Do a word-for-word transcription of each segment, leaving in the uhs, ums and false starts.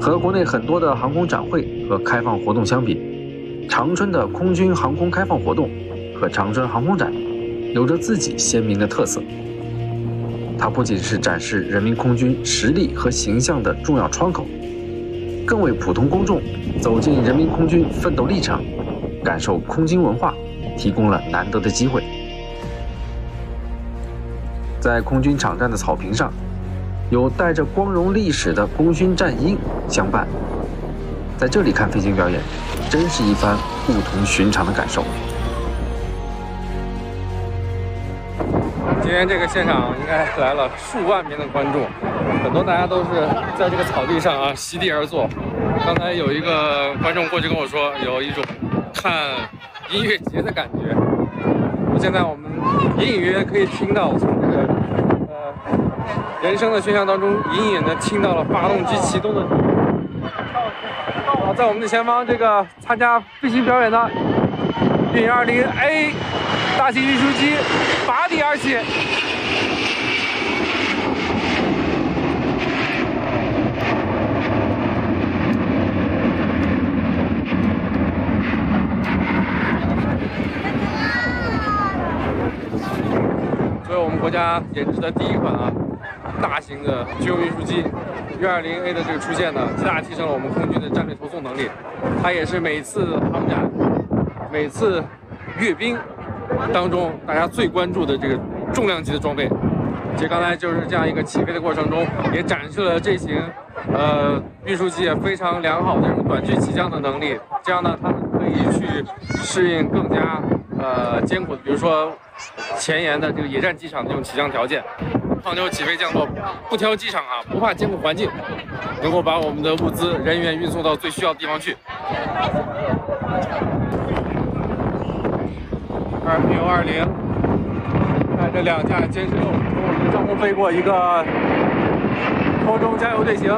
和国内很多的航空展会和开放活动相比，长春的空军航空开放活动和长春航空展有着自己鲜明的特色。它不仅是展示人民空军实力和形象的重要窗口，更为普通公众走进人民空军奋斗历程，感受空军文化提供了难得的机会。在空军场站的草坪上，有带着光荣历史的功勋战鹰相伴，在这里看飞行表演，真是一番不同寻常的感受。 今天这个现场应该来了数万名的观众，很多大家都是在这个草地上啊席地而坐。刚才有一个观众过去跟我说，有一种看音乐节的感觉。现在我们隐隐约约可以听到从这个呃人声的喧嚣当中，隐隐的听到了发动机启动的。啊，在我们的前方，这个参加飞行表演的运二零 A 大型运输机拔地而起。作为我们国家研制的第一款啊大型的军用运输机运二零 A 的这个出现呢，极大提升了我们空军的战略投送能力。它也是每次航展、每次阅兵当中大家最关注的这个重量级的装备。其实刚才就是这样一个起飞的过程中，也展示了这型呃运输机也非常良好的这种短距起降的能力。这样呢，它们可以去适应更加呃艰苦的，比如说前沿的这个野战机场的这种起降条件。胖妞起飞降落，不挑机场啊，不怕艰苦环境，能够把我们的物资人员运送到最需要的地方去。二六二零，带着两架歼十六从我们的上空飞过一个空中加油队形。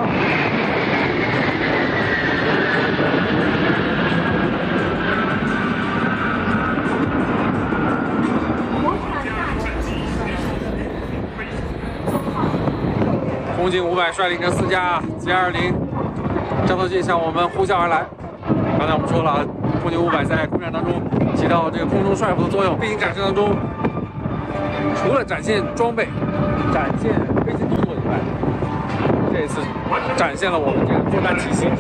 空警五百率领着四架歼二零战斗机向我们呼啸而来。刚才我们说了，空警五百在空战当中起到这个空中帅府的作用。飞行展示当中，除了展现装备、展现飞行动作以外，这次展现了我们这个作战体系。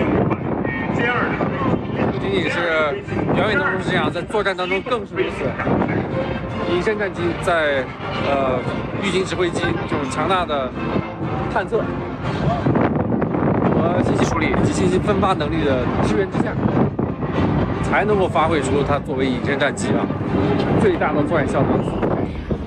不仅仅是表演当中是这样，在作战当中更是如此。隐身战机在呃预警指挥机这种强大的探测和信息处理以及信息分发能力的支援之下，才能够发挥出它作为隐身战机啊最大的作战效能。